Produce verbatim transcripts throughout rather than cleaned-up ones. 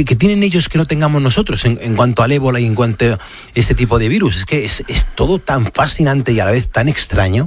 que, que tienen ellos que no tengamos nosotros en, en cuanto al ébola y en cuanto a este tipo de virus? Es que es, es todo tan fascinante y a la vez tan extraño.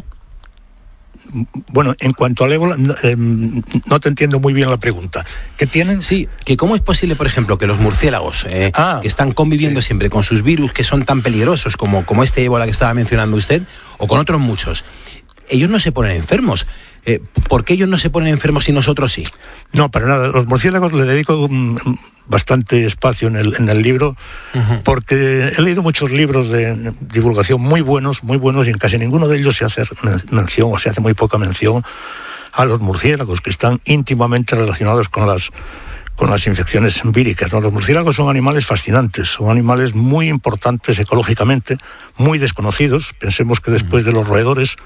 Bueno, en cuanto al ébola, no, eh, no te entiendo muy bien la pregunta. ¿Qué tienen? Sí, que cómo es posible, por ejemplo, que los murciélagos, eh, ah, que están conviviendo sí. siempre con sus virus, que son tan peligrosos como, como este ébola que estaba mencionando usted, o con otros muchos, ellos no se ponen enfermos. Eh, ¿Por qué ellos no se ponen enfermos y nosotros sí? No, para nada. Los murciélagos le dedico um, bastante espacio en el, en el libro, uh-huh. porque he leído muchos libros de divulgación muy buenos, muy buenos, y en casi ninguno de ellos se hace mención, o se hace muy poca mención, a los murciélagos, que están íntimamente relacionados con las, con las infecciones víricas, ¿no? Los murciélagos son animales fascinantes, son animales muy importantes ecológicamente, muy desconocidos. Pensemos que después uh-huh. de los roedores,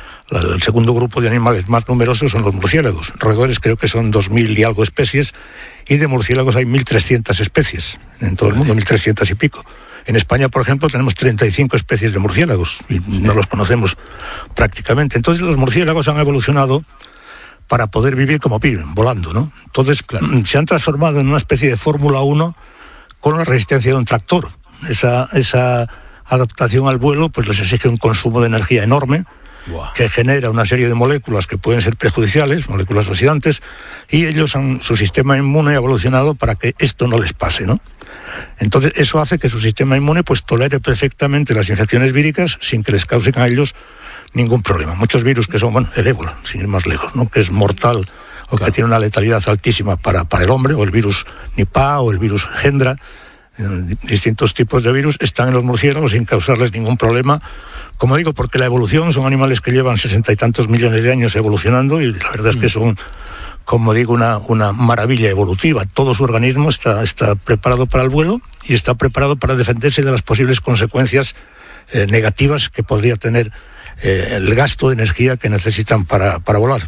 el segundo grupo de animales más numerosos son los murciélagos. Roedores creo que son dos mil y algo especies, y de murciélagos hay mil trescientas especies en todo el mundo, mil trescientas y pico. En España, por ejemplo, tenemos treinta y cinco especies de murciélagos y no los conocemos prácticamente. Entonces los murciélagos han evolucionado para poder vivir como viven, volando, ¿no? Entonces claro. se han transformado en una especie de Fórmula uno con la resistencia de un tractor. Esa, esa adaptación al vuelo pues les exige un consumo de energía enorme, wow. que genera una serie de moléculas que pueden ser perjudiciales, moléculas oxidantes, y ellos han, su sistema inmune ha evolucionado para que esto no les pase, ¿no? Entonces eso hace que su sistema inmune pues tolere perfectamente las infecciones víricas sin que les causen a ellos ningún problema. Muchos virus que son, bueno, el ébola, sin ir más lejos, ¿no? Que es mortal o claro. que tiene una letalidad altísima para, para el hombre, o el virus Nipah o el virus Hendra, eh, distintos tipos de virus están en los murciélagos sin causarles ningún problema. Como digo, porque la evolución, son animales que llevan sesenta y tantos millones de años evolucionando, y la verdad es que son, como digo, una, una maravilla evolutiva. Todo su organismo está, está preparado para el vuelo y está preparado para defenderse de las posibles consecuencias eh, negativas que podría tener eh, el gasto de energía que necesitan para, para volar.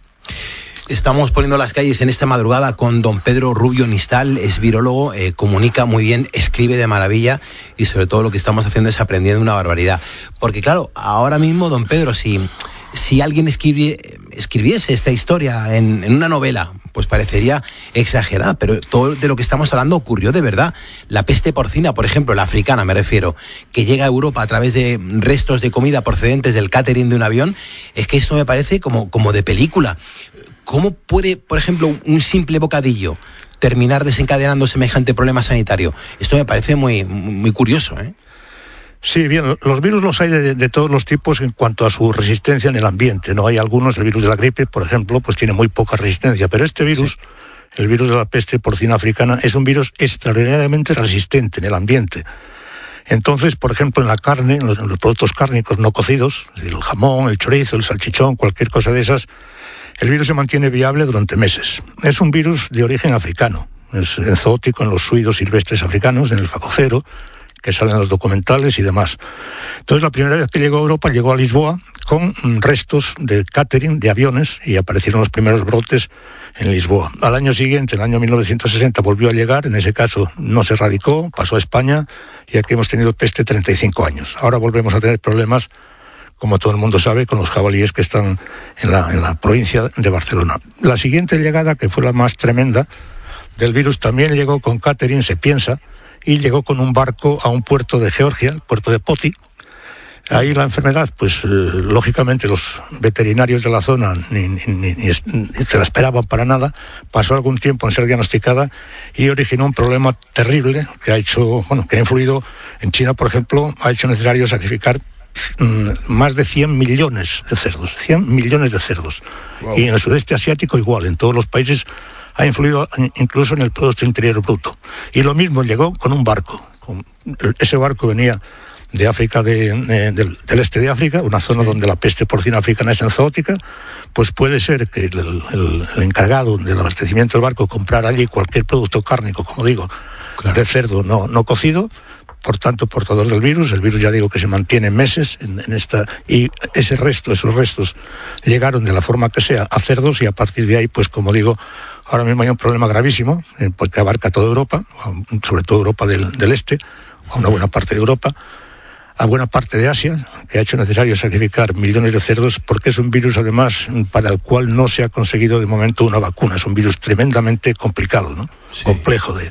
Estamos poniendo las calles en esta madrugada con don Pedro Rubio Nistal, es virólogo, eh, comunica muy bien, escribe de maravilla, y sobre todo lo que estamos haciendo es aprendiendo una barbaridad. Porque claro, ahora mismo, don Pedro, si, si alguien escribie, escribiese esta historia en, en una novela, pues parecería exagerada, pero todo de lo que estamos hablando ocurrió de verdad. La peste porcina, por ejemplo, la africana me refiero, que llega a Europa a través de restos de comida procedentes del catering de un avión, es que esto me parece como, como de película. ¿Cómo puede, por ejemplo, un simple bocadillo terminar desencadenando semejante problema sanitario? Esto me parece muy, muy curioso, ¿eh? Sí, bien, los virus los hay de, de todos los tipos en cuanto a su resistencia en el ambiente, ¿no? Hay algunos, el virus de la gripe, por ejemplo, pues tiene muy poca resistencia, pero este virus, sí. el virus de la peste porcina africana, es un virus extraordinariamente resistente en el ambiente. Entonces, por ejemplo, en la carne, en los, en los productos cárnicos no cocidos, el jamón, el chorizo, el salchichón, cualquier cosa de esas, el virus se mantiene viable durante meses. Es un virus de origen africano, es zoótico en los suidos silvestres africanos, en el facocero, que salen en los documentales y demás. Entonces, la primera vez que llegó a Europa, llegó a Lisboa con restos de catering, de aviones, y aparecieron los primeros brotes en Lisboa. Al año siguiente, en el año mil novecientos sesenta, volvió a llegar, en ese caso no se erradicó, pasó a España, y aquí hemos tenido peste treinta y cinco años. Ahora volvemos a tener problemas, como todo el mundo sabe, con los jabalíes que están en la, en la provincia de Barcelona. La siguiente llegada, que fue la más tremenda, del virus, también llegó con catering, se piensa, y llegó con un barco a un puerto de Georgia, el puerto de Poti. Ahí la enfermedad, pues eh, lógicamente los veterinarios de la zona ni, ni, ni, ni se la esperaban para nada. Pasó algún tiempo en ser diagnosticada y originó un problema terrible que ha hecho, bueno, que ha influido en China, por ejemplo, ha hecho necesario sacrificar más de cien millones de cerdos, cien millones de cerdos. Wow. Y en el sudeste asiático igual, en todos los países ha influido incluso en el Producto Interior Bruto. Y lo mismo llegó con un barco. Con, ese barco venía de África, de, de, del, del este de África, una zona sí. donde la peste porcina africana es zoótica. Pues puede ser que el, el, el encargado del abastecimiento del barco comprara allí cualquier producto cárnico, como digo, claro. de cerdo no, no cocido, por tanto portador del virus. El virus, ya digo, que se mantiene meses en, en esta, y ese resto, esos restos llegaron de la forma que sea a cerdos, y a partir de ahí, pues como digo, ahora mismo hay un problema gravísimo, eh, porque abarca toda Europa, sobre todo Europa del, del Este, a una buena parte de Europa, a buena parte de Asia, que ha hecho necesario sacrificar millones de cerdos, porque es un virus, además, para el cual no se ha conseguido de momento una vacuna. Es un virus tremendamente complicado, ¿no? Sí. Complejo de,